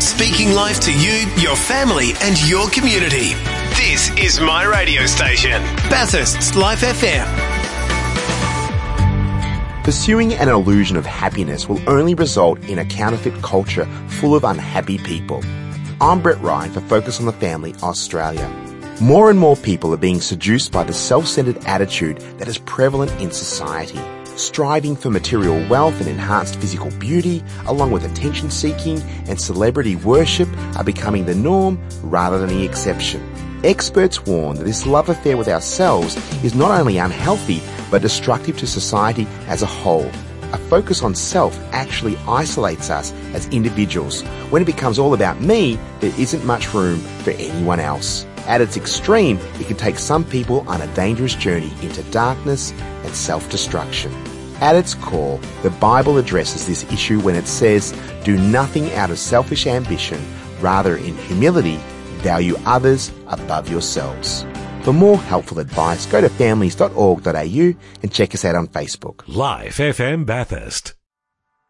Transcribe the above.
Speaking life to you, your family and your community. This is my radio station, Bathurst's Life FM. Pursuing an illusion of happiness will only result in a counterfeit culture full of unhappy people. I'm Brett Ryan for Focus on the Family Australia. More and more people are being seduced by the self-centered attitude that is prevalent in society. Striving for material wealth and enhanced physical beauty, along with attention-seeking and celebrity worship, are becoming the norm rather than the exception. Experts warn that this love affair with ourselves is not only unhealthy, but destructive to society as a whole. A focus on self actually isolates us as individuals. When it becomes all about me, there isn't much room for anyone else. At its extreme, it can take some people on a dangerous journey into darkness and self-destruction. At its core, the Bible addresses this issue when it says, "Do nothing out of selfish ambition, rather in humility, value others above yourselves." For more helpful advice, go to families.org.au and check us out on Facebook. Life FM Bathurst.